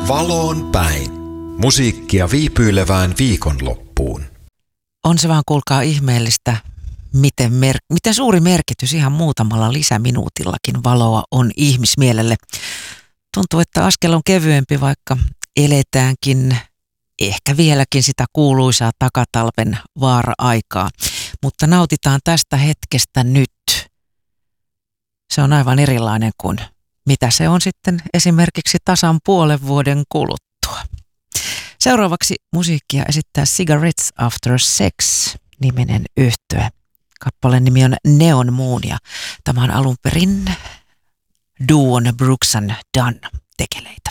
Valoon päin. Musiikkia viipyilevään viikonloppuun. On se vaan kuulkaa ihmeellistä, miten suuri merkitys ihan muutamalla lisäminuutillakin valoa on ihmismielelle. Tuntuu, että askel on kevyempi, vaikka eletäänkin ehkä vieläkin sitä kuuluisaa takatalven vaara-aikaa. Mutta nautitaan tästä hetkestä nyt. Se on aivan erilainen kuin mitä se on sitten esimerkiksi tasan puolen vuoden kuluttua. Seuraavaksi musiikkia esittää Cigarettes After Sex-niminen yhtye. Kappaleen nimi on Neon Moon ja tämä on alun perin duon Brooks and Dunn tekeleitä.